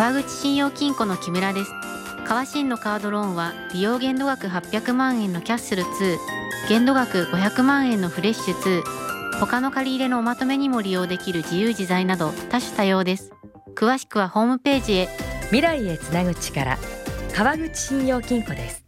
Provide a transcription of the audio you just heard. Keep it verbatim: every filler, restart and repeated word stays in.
川口信用金庫の木村です。川信のカードローンは利用限度額はっぴゃくまんえんのキャッスルツー、限度額ごひゃくまんえんのフレッシュツー、他の借り入れのおまとめにも利用できる自由自在など多種多様です。詳しくはホームページへ。 未来へつなぐ力、川口信用金庫です。